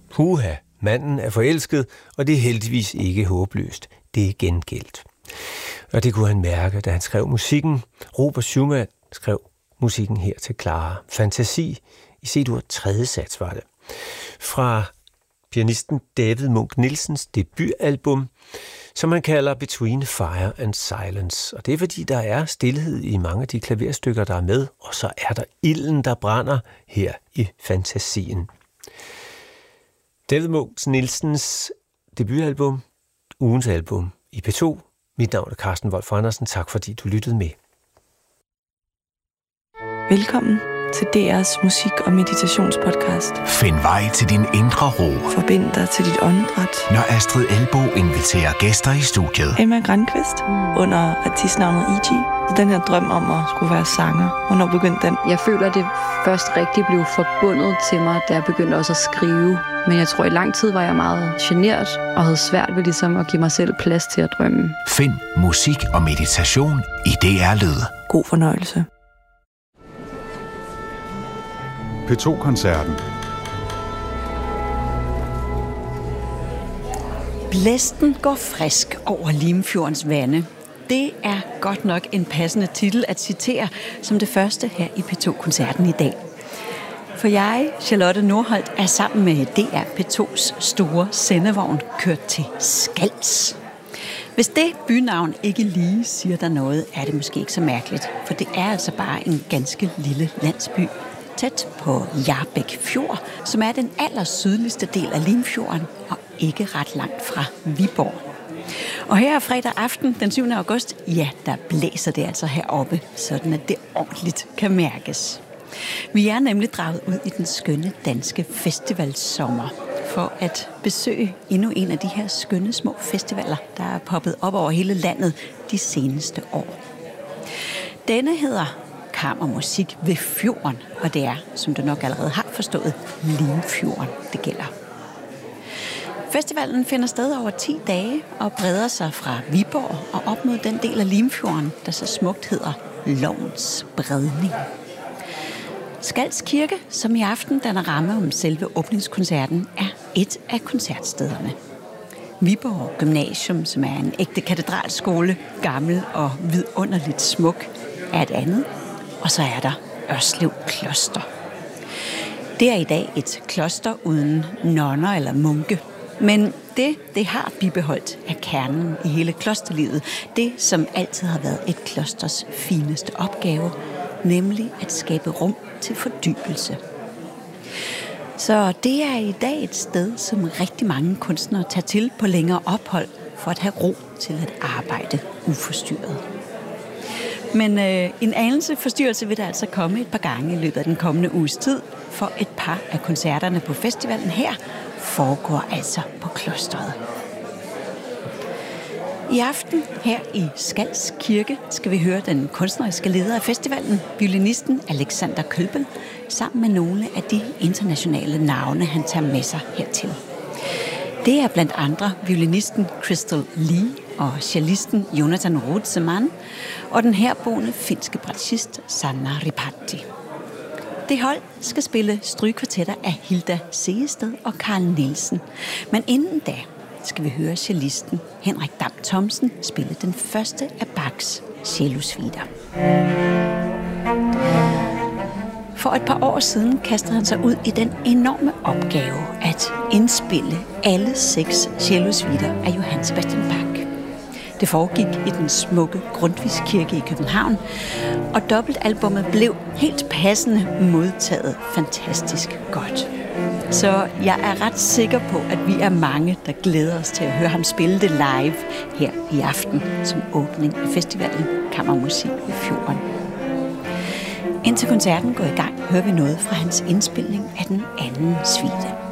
Huha, manden er forelsket, og det er heldigvis ikke håbløst. Det er gengældt. Og det kunne han mærke, da han skrev musikken. Robert Schumann skrev musikken her til Clara. Fantasi i C-dur 3. sats var det. Fra pianisten David Munk Nielsens debutalbum, som man kalder Between Fire and Silence. Og det er fordi, der er stilhed i mange af de klaverstykker, der er med, og så er der ilden, der brænder her i fantasien. David Munk Nielsens debutalbum, ugens album i P2. Mit navn er Carsten Wolf Andersen. Tak fordi du lyttede med. Velkommen til DR's musik- og meditationspodcast. Find vej til din indre ro. Forbind dig til dit åndedræt. Når Astrid Elbo inviterer gæster i studiet. Emma Grankvist under artistnavnet E.G. Den her drøm om at skulle være sanger. Hvornår begyndte den? Jeg føler, at det først rigtig blev forbundet til mig, da jeg begyndte også at skrive. Men jeg tror, i lang tid var jeg meget genert og havde svært ved ligesom at give mig selv plads til at drømme. Find musik og meditation i DR Lyd. God fornøjelse. P2-koncerten. Blæsten går frisk over Limfjordens vande. Det er godt nok en passende titel at citere som det første her i P2-koncerten i dag. For jeg, Charlotte Nordholt, er sammen med DR P2's store sendevogn kørt til Skals. Hvis det bynavn ikke lige siger der noget, er det måske ikke så mærkeligt, for det er altså bare en ganske lille landsby tæt på Jarbæk Fjord, som er den allersydligste del af Limfjorden og ikke ret langt fra Viborg. Og her fredag aften, den 7. august, ja, der blæser det altså heroppe, sådan at det ordentligt kan mærkes. Vi er nemlig draget ud i den skønne danske festivalsommer for at besøge endnu en af de her skønne små festivaler, der er poppet op over hele landet de seneste år. Denne hedder Kammermusik ved fjorden, og det er, som du nok allerede har forstået, Limfjorden, det gælder. Festivalen finder sted over 10 dage og breder sig fra Viborg og op mod den del af Limfjorden, der så smukt hedder Lovens Bredning. Skals Kirke, som i aften danner ramme om selve åbningskoncerten, er et af koncertstederne. Viborg Gymnasium, som er en ægte katedralskole, gammel og vidunderligt smuk, er et andet. Og så er der Ørslev Kloster. Det er i dag et kloster uden nonner eller munke. Men det har bibeholdt af kernen i hele klosterlivet. Det, som altid har været et klosters fineste opgave, nemlig at skabe rum til fordybelse. Så det er i dag et sted, som rigtig mange kunstnere tager til på længere ophold for at have ro til at arbejde uforstyrret. Men en anelse forstyrrelse vil der altså komme et par gange i løbet af den kommende uges tid, for et par af koncerterne på festivalen her foregår altså på klosteret. I aften her i Skals Kirke skal vi høre den kunstneriske leder af festivalen, violinisten Alexander Kölbel, sammen med nogle af de internationale navne, han tager med sig hertil. Det er blandt andre violinisten Crystal Lee og cellisten Jonathan Rudseman og den herboende finske bratschist Sanna Ripatti. Det hold skal spille strygekvartetter af Hilda Segested og Carl Nielsen. Men inden da skal vi høre cellisten Henrik Dam Thomsen spille den første af Bachs cellosuiter. For et par år siden kastede han sig ud i den enorme opgave at indspille alle 6 cellosuiter af Johann Sebastian Bach. Det foregik i den smukke Grundtvigskirke i København, og dobbeltalbummet blev helt passende modtaget fantastisk godt. Så jeg er ret sikker på, at vi er mange, der glæder os til at høre ham spille det live her i aften som åbning af festivalen Kammermusik ved fjorden. Indtil koncerten går i gang, hører vi noget fra hans indspilning af den anden suite.